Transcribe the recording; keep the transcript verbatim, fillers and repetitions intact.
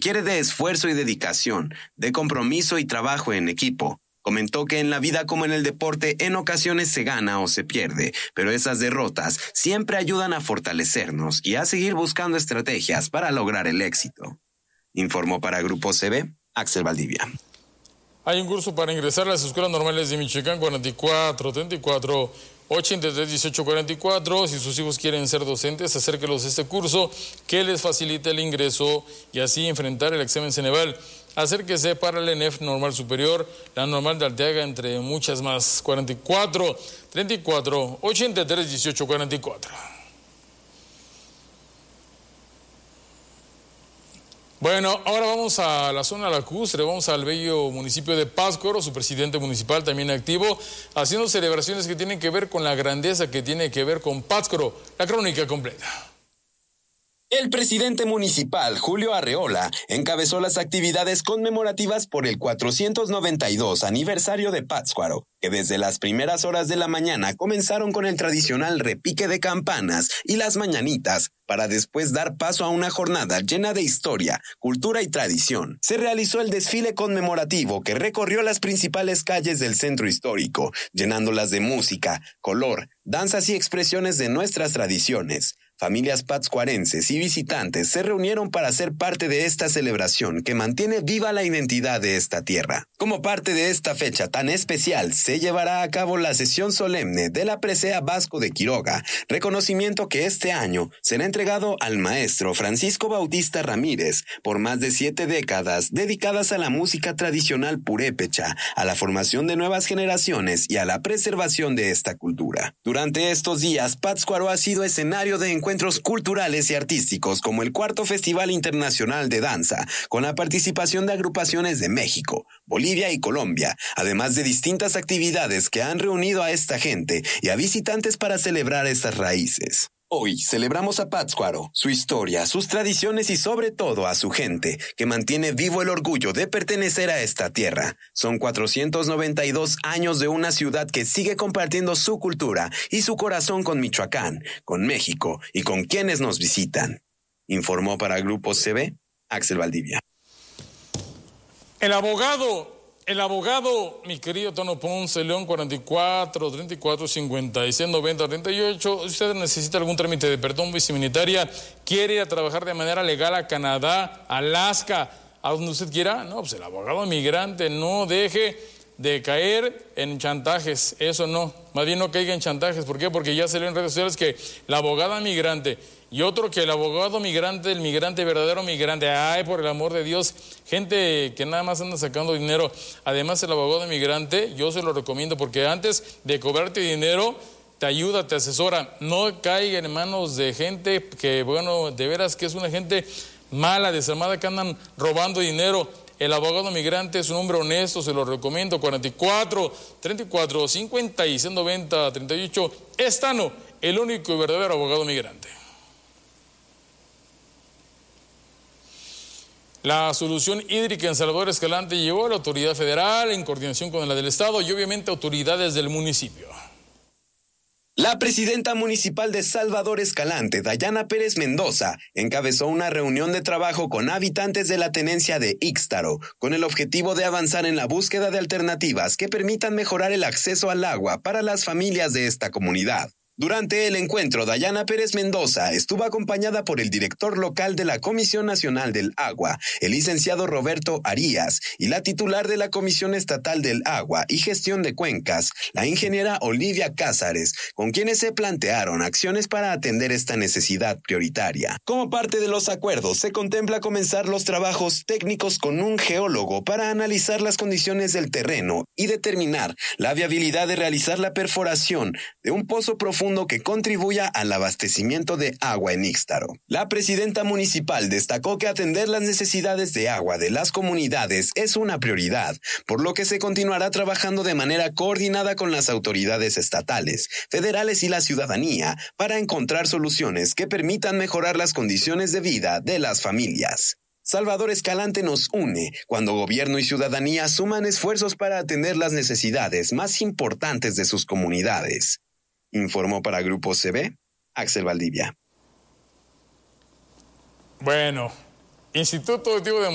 requiere de esfuerzo y dedicación, de compromiso y trabajo en equipo. Comentó que en la vida como en el deporte en ocasiones se gana o se pierde, pero esas derrotas siempre ayudan a fortalecernos y a seguir buscando estrategias para lograr el éxito. Informó para Grupo C B, Axel Valdivia. Hay un curso para ingresar a las escuelas normales de Michoacán, cuarenta y cuatro, treinta y cuatro, ochenta y tres, dieciocho, cuarenta y cuatro. Si sus hijos quieren ser docentes, acérquelos a este curso que les facilite el ingreso y así enfrentar el examen Ceneval. Acérquese para el E N E F Normal Superior, la Normal de Arteaga, entre muchas más. cuarenta y cuatro, treinta y cuatro, ochenta y tres, dieciocho, cuarenta y cuatro. Bueno, ahora vamos a la zona lacustre, vamos al bello municipio de Pátzcuaro, su presidente municipal también activo, haciendo celebraciones que tienen que ver con la grandeza que tiene que ver con Pátzcuaro. La crónica completa. El presidente municipal, Julio Arreola, encabezó las actividades conmemorativas por el cuatrocientos noventa y dos aniversario de Pátzcuaro, que desde las primeras horas de la mañana comenzaron con el tradicional repique de campanas y las mañanitas, para después dar paso a una jornada llena de historia, cultura y tradición. Se realizó el desfile conmemorativo que recorrió las principales calles del centro histórico, llenándolas de música, color, danzas y expresiones de nuestras tradiciones. Familias pátzcuarenses y visitantes se reunieron para ser parte de esta celebración que mantiene viva la identidad de esta tierra. Como parte de esta fecha tan especial, se llevará a cabo la sesión solemne de la presea Vasco de Quiroga, reconocimiento que este año será entregado al maestro Francisco Bautista Ramírez por más de siete décadas dedicadas a la música tradicional purépecha, a la formación de nuevas generaciones y a la preservación de esta cultura. Durante estos días, Pátzcuaro ha sido escenario de encuentros culturales y artísticos como el cuarto Festival Internacional de Danza, con la participación de agrupaciones de México, Bolivia y Colombia, además de distintas actividades que han reunido a esta gente y a visitantes para celebrar estas raíces. Hoy celebramos a Pátzcuaro, su historia, sus tradiciones y sobre todo a su gente, que mantiene vivo el orgullo de pertenecer a esta tierra. Son cuatrocientos noventa y dos años de una ciudad que sigue compartiendo su cultura y su corazón con Michoacán, con México y con quienes nos visitan. Informó para Grupo C B, Axel Valdivia. El abogado... El abogado, mi querido Tono Ponce, León, cuarenta y cuatro, treinta y cuatro, cincuenta y seis, noventa, treinta y ocho. Si usted necesita algún trámite de perdón humanitaria, quiere ir a trabajar de manera legal a Canadá, Alaska, a donde usted quiera, no, pues el abogado migrante, no deje de caer en chantajes, eso no, más bien no caiga en chantajes. ¿Por qué? Porque ya salió en redes sociales que la abogada migrante y otro que el abogado migrante, el migrante, verdadero migrante, ay, por el amor de Dios, gente que nada más anda sacando dinero. Además, el abogado migrante, yo se lo recomiendo porque antes de cobrarte dinero, te ayuda, te asesora. No caiga en manos de gente que, bueno, de veras que es una gente mala, desarmada, que andan robando dinero. El abogado migrante es un hombre honesto, se lo recomiendo. cuarenta y cuatro, treinta y cuatro, cincuenta y seis, noventa, treinta y ocho. Es Tano, el único y verdadero abogado migrante. La solución hídrica en Salvador Escalante llegó a la autoridad federal en coordinación con la del Estado y obviamente autoridades del municipio. La presidenta municipal de Salvador Escalante, Dayana Pérez Mendoza, encabezó una reunión de trabajo con habitantes de la tenencia de Ixtaro, con el objetivo de avanzar en la búsqueda de alternativas que permitan mejorar el acceso al agua para las familias de esta comunidad. Durante el encuentro, Dayana Pérez Mendoza estuvo acompañada por el director local de la Comisión Nacional del Agua, el licenciado Roberto Arias, y la titular de la Comisión Estatal del Agua y Gestión de Cuencas, la ingeniera Olivia Cázares, con quienes se plantearon acciones para atender esta necesidad prioritaria. Como parte de los acuerdos, se contempla comenzar los trabajos técnicos con un geólogo para analizar las condiciones del terreno y determinar la viabilidad de realizar la perforación de un pozo profundo que contribuya al abastecimiento de agua en Ixtaro. La presidenta municipal destacó que atender las necesidades de agua de las comunidades es una prioridad, por lo que se continuará trabajando de manera coordinada con las autoridades estatales, federales y la ciudadanía para encontrar soluciones que permitan mejorar las condiciones de vida de las familias. Salvador Escalante nos une cuando gobierno y ciudadanía suman esfuerzos para atender las necesidades más importantes de sus comunidades. Informó para Grupo C B, Axel Valdivia. Bueno, Instituto Educativo de